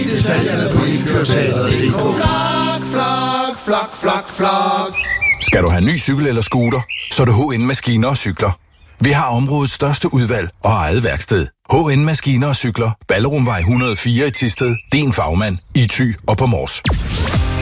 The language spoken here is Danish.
detaljerne på Elkørsalen.dk. Flok, flok, flok, flok, flok. Skal du have ny cykel eller scooter, så er det HN Maskiner og Cykler. Vi har områdets største udvalg og eget værksted. HN Maskiner og Cykler. Ballerumvej 104 i Thisted. Din fagmand i Thy og på Mors.